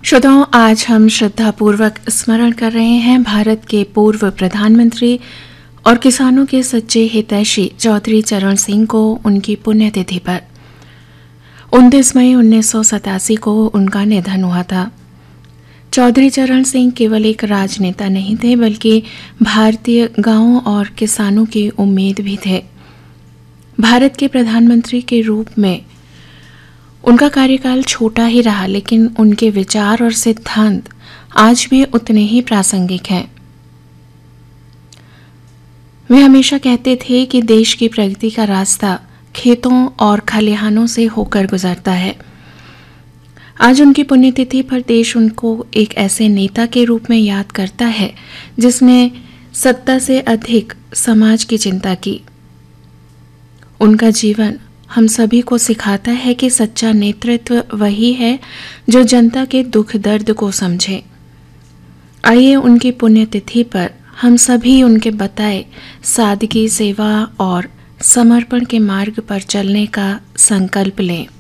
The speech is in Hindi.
श्रोताओं, आज हम श्रद्धापूर्वक स्मरण कर रहे हैं भारत के पूर्व प्रधानमंत्री और किसानों के सच्चे हितैषी चौधरी चरण सिंह को उनकी पुण्यतिथि पर। 29 मई 1987 को उनका निधन हुआ था। चौधरी चरण सिंह केवल एक राजनेता नहीं थे, बल्कि भारतीय गांवों और किसानों की उम्मीद भी थे। भारत के प्रधानमंत्री के रूप में उनका कार्यकाल छोटा ही रहा, लेकिन उनके विचार और सिद्धांत आज भी उतने ही प्रासंगिक हैं। वे हमेशा कहते थे कि देश की प्रगति का रास्ता खेतों और खलिहानों से होकर गुजरता है। आज उनकी पुण्यतिथि पर देश उनको एक ऐसे नेता के रूप में याद करता है जिसने सत्ता से अधिक समाज की चिंता की। उनका जीवन हम सभी को सिखाता है कि सच्चा नेतृत्व वही है जो जनता के दुख दर्द को समझे। आइए उनकी पुण्यतिथि पर हम सभी उनके बताए सादगी, सेवा और समर्पण के मार्ग पर चलने का संकल्प लें।